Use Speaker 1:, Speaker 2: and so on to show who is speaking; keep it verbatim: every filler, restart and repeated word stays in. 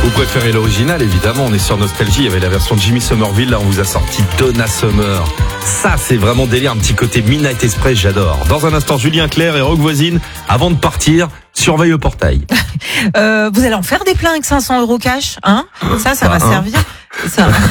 Speaker 1: Vous préférez l'original, évidemment, on est sur Nostalgie. Il y avait la version de Jimmy Somerville, là on vous a sorti Donna Summer. Ça, c'est vraiment délire, un petit côté Midnight Express, j'adore. Dans un instant, Julien Clerc et Rock Voisine, avant de partir, surveille le portail.
Speaker 2: euh, vous allez en faire des pleins avec cinq cents euros cash, hein? Ça, ça
Speaker 1: Bah,
Speaker 2: va
Speaker 1: hein.
Speaker 2: servir. Ça.